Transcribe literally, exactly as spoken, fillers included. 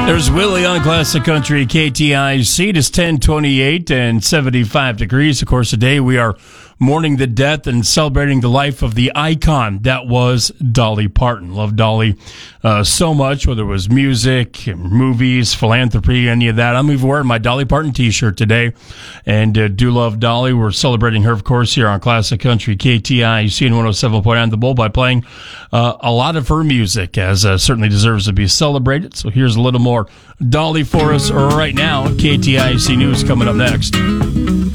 There's Willie on Classic Country K T I C. It is ten twenty-eight and seventy-five degrees. Of course, today we are mourning the death and celebrating the life of the icon that was Dolly Parton. Love Dolly uh, so much, whether it was music, movies, philanthropy, any of that. I'm even wearing my Dolly Parton t-shirt today, and uh, do love Dolly. We're celebrating her, of course, here on Classic Country K T I C and one oh seven point nine The Bull by playing uh, a lot of her music, as uh, certainly deserves to be celebrated. So here's a little more Dolly for us right now. K T I C News coming up next.